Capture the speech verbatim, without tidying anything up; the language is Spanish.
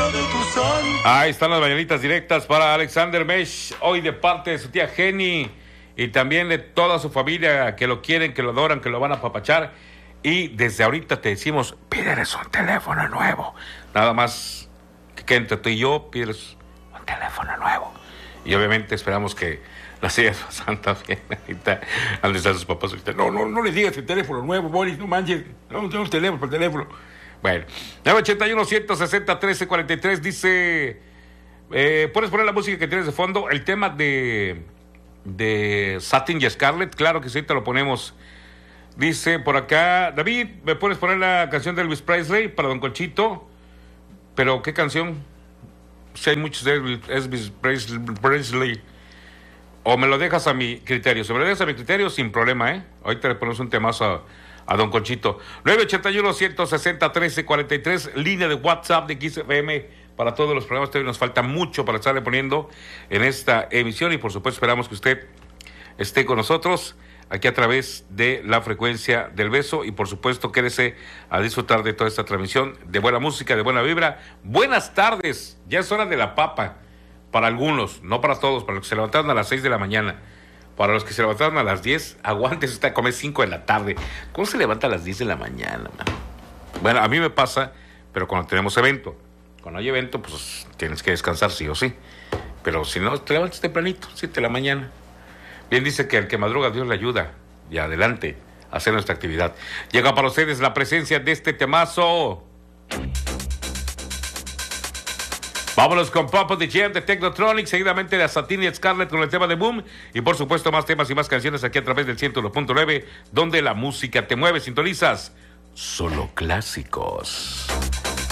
de tu sangre. Ahí están las mañanitas directas para Alexander Mesh, hoy de parte de su tía Jenny y también de toda su familia que lo quieren, que lo adoran, que lo van a apapachar. Y desde ahorita te decimos, pídeles un teléfono nuevo. Nada más que entre tú y yo, pídeles un teléfono nuevo. Y obviamente esperamos que la sigas pasando bien. Ahorita, donde están sus papás, ahorita, no, no, no les digas el teléfono nuevo, Boris, no manches. No, tenemos teléfono por teléfono. Bueno, nueve ochenta y uno, ciento sesenta, trece cuarenta y tres dice, eh, ¿puedes poner la música que tienes de fondo? El tema de, de Satin y Scarlett, claro que sí, te lo ponemos. Dice por acá, David, ¿me puedes poner la canción de Elvis Presley para Don Conchito? ¿Pero qué canción? Si hay muchos de Elvis Presley. O me lo dejas a mi criterio. Si me lo dejas a mi criterio, sin problema, ¿eh? Ahorita le ponemos un temazo a, a Don Conchito. nueve ochenta y uno, ciento sesenta, trece cuarenta y tres, línea de WhatsApp de X F M para todos los programas. Todavía nos falta mucho para estarle poniendo en esta emisión y por supuesto esperamos que usted esté con nosotros aquí a través de la frecuencia del beso y por supuesto quédese a disfrutar de toda esta transmisión de buena música, de buena vibra. Buenas tardes, ya es hora de la papa para algunos, no para todos, para los que se levantaron a las seis de la mañana, para los que se levantaron a las diez, aguantes hasta comer cinco de la tarde. ¿Cómo se levanta a las diez de la mañana, man? Bueno, a mí me pasa, pero cuando tenemos evento, cuando hay evento, pues tienes que descansar sí o sí, pero si no, te levantas tempranito, siete de la mañana. Bien dice que al que madruga Dios le ayuda. Y adelante a hacer nuestra actividad. Llega para ustedes la presencia de este temazo. Vámonos con Pop of the Jam de Technotronic, seguidamente de Satin y Scarlett con el tema de Boom. Y por supuesto más temas y más canciones aquí a través del ciento uno punto nueve, donde la música te mueve. Sintonizas solo clásicos.